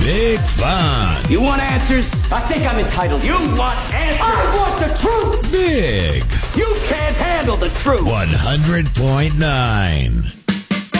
big fun. You want answers? I think I'm entitled. You want answers? I want the truth! Big You can't handle the truth! 100.9.